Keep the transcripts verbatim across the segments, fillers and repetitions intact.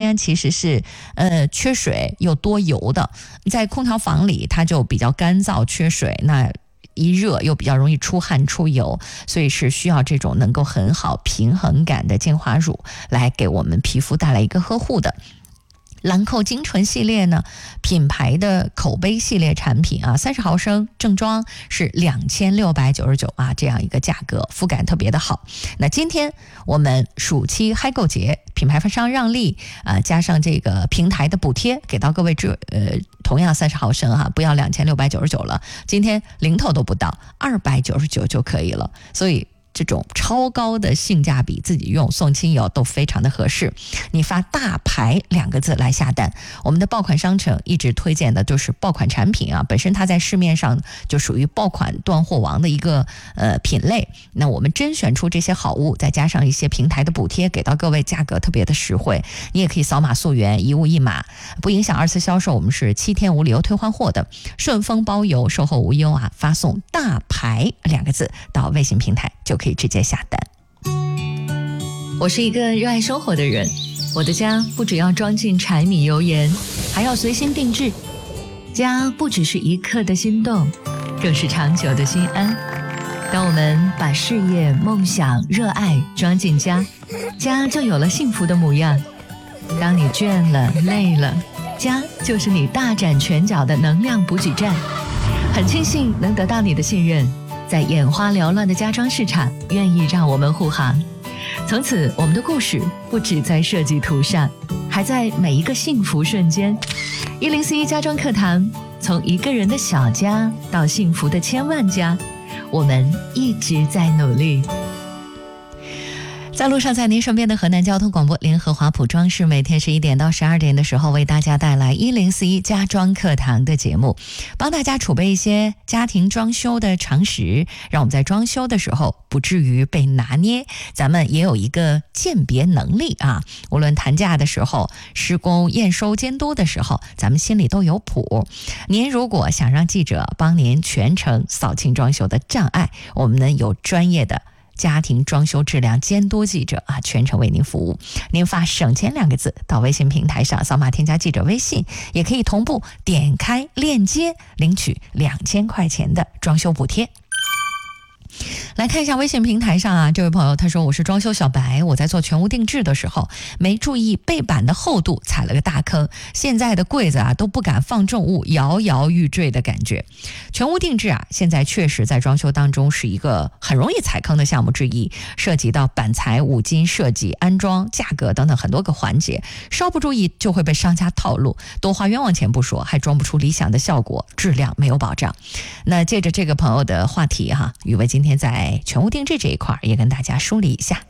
间其实是呃缺水又多油的，在空调房里它就比较干燥缺水，那一热又比较容易出汗出油，所以是需要这种能够很好平衡感的精华乳来给我们皮肤带来一个呵护的。兰蔻精纯系列呢，品牌的口碑系列产品啊，三十毫升正装是两千六百九十九啊，这样一个价格，肤感特别的好。那今天我们暑期嗨购节，品牌商让利啊、呃，加上这个平台的补贴，给到各位这呃同样三十毫升哈、啊，不要两千六百九十九了，今天零头都不到，二百九十九就可以了，所以。这种超高的性价比，自己用送亲友都非常的合适。你发大牌两个字来下单，我们的爆款商城一直推荐的就是爆款产品啊，本身它在市面上就属于爆款断货王的一个呃品类。那我们甄选出这些好物，再加上一些平台的补贴，给到各位价格特别的实惠。你也可以扫码溯源，一物一码，不影响二次销售。我们是七天无理由退换货的，顺丰包邮，售后无忧啊。发送大牌两个字到微信平台就可以直接下单。我是一个热爱生活的人，我的家不只要装进柴米油盐，还要随心定制。家不只是一刻的心动，更是长久的心安。当我们把事业、梦想、热爱装进家，家就有了幸福的模样。当你倦了、累了，家就是你大展拳脚的能量补给站。很庆幸能得到你的信任，在眼花缭乱的家装市场，愿意让我们护航。从此，我们的故事不只在设计图上，还在每一个幸福瞬间。一零四一家装课堂，从一个人的小家到幸福的千万家，我们一直在努力。在路上，在您身边的河南交通广播联合华普装饰，每天十一点到十二点的时候，为大家带来一零四一家装课堂的节目，帮大家储备一些家庭装修的常识，让我们在装修的时候不至于被拿捏，咱们也有一个鉴别能力啊。无论谈价的时候，施工验收监督的时候，咱们心里都有谱。您如果想让记者帮您全程扫清装修的障碍，我们呢有专业的家庭装修质量监督记者啊，全程为您服务。您发省钱两个字到微信平台上，扫码添加记者微信，也可以同步点开链接领取两千块钱的装修补贴。来看一下微信平台上啊，这位朋友他说，我是装修小白，我在做全屋定制的时候没注意背板的厚度，踩了个大坑，现在的柜子啊都不敢放重物，摇摇欲坠的感觉。全屋定制啊，现在确实在装修当中是一个很容易踩坑的项目之一，涉及到板材、五金设计、安装、价格等等很多个环节，稍不注意就会被商家套路，多花冤枉钱不说，还装不出理想的效果，质量没有保障。那借着这个朋友的话题哈、啊，宇威今天在全屋定制这一块也跟大家梳理一下。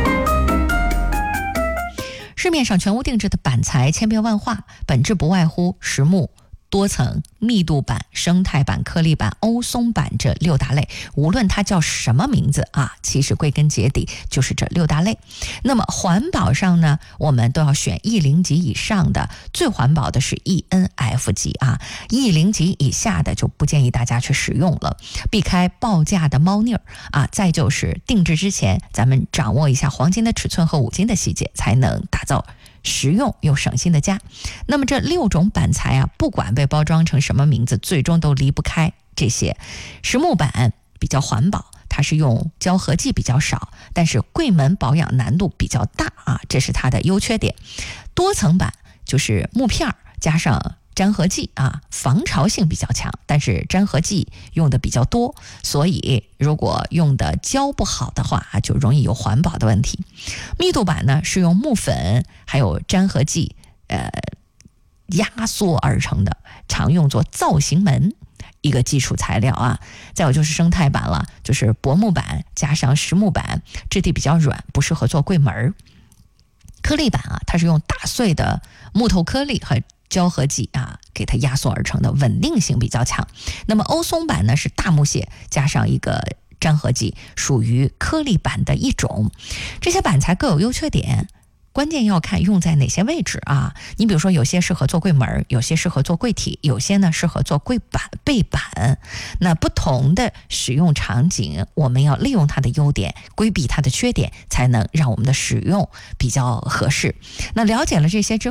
市面上全屋定制的板材千变万化，本质不外乎实木、多层、密度板、生态板、颗粒板、欧松板这六大类，无论它叫什么名字啊，其实归根结底就是这六大类。那么环保上呢，我们都要选 E 零 级以上的，最环保的是 E N F 级啊 ，E 零 级以下的就不建议大家去使用了，避开报价的猫腻儿啊。再就是定制之前，咱们掌握一下黄金的尺寸和五金的细节，才能打造实用又省心的家。那么这六种板材啊，不管被包装成什么名字，最终都离不开这些。实木板比较环保，它是用胶合剂比较少，但是柜门保养难度比较大啊，这是它的优缺点。多层板就是木片加上粘合剂啊，防潮性比较强，但是粘合剂用的比较多，所以如果用的胶不好的话，就容易有环保的问题。密度板呢是用木粉还有粘合剂呃压缩而成的，常用作造型门一个基础材料啊。再有就是生态板了，就是薄木板加上实木板，质地比较软，不适合做柜门。颗粒板啊，它是用打碎的木头颗粒和胶合剂啊，给它压缩而成的，稳定性比较强。那么欧松板呢是大木屑加上一个粘合剂，属于颗粒板的一种。这些板材各有优缺点，关键要看用在哪些位置啊。你比如说有些适合做柜门，有些适合做柜体，有些呢适合做柜板背板。那不同的使用场景，我们要利用它的优点，规避它的缺点，才能让我们的使用比较合适。那了解了这些之后